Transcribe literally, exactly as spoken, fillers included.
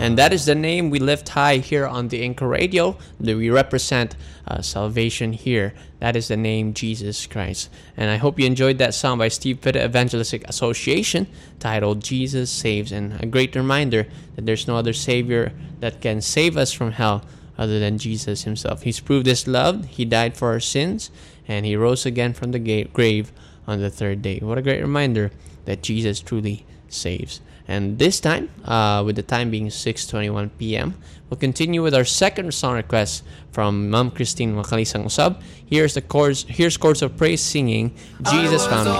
And that is the name we lift high here on the Anchor Radio. That we represent uh, salvation here. That is the name Jesus Christ. And I hope you enjoyed that song by Steve Pitta Evangelistic Association titled Jesus Saves. And a great reminder that there's no other Savior that can save us from hell other than Jesus himself. He's proved his love. He died for our sins, and he rose again from the ga- grave on the third day. What a great reminder that Jesus truly saves. And this time, uh, with the time being six twenty-one p.m., we'll continue with our second song request from Ma'am Christine Makalisang Usab. Here's the chorus, here's chorus of praise singing, Jesus Found Me.